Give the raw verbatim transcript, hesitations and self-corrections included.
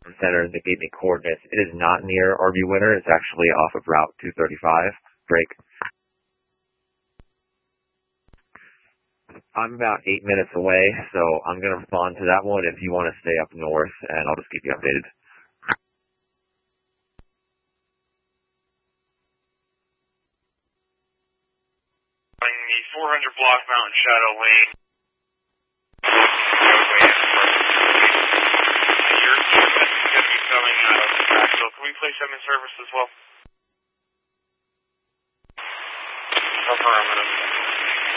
center that gave me coordinates. It is not near R V Winter. It's actually off of Route two thirty-five. Break. I'm about eight minutes away, so I'm going to respond to that one if you want to stay up north, and I'll just keep you updated. The four hundred block Mountain Shadow Lane. Your message is going to be coming out of Maxwell. Can we place them in service as well? Affirmative.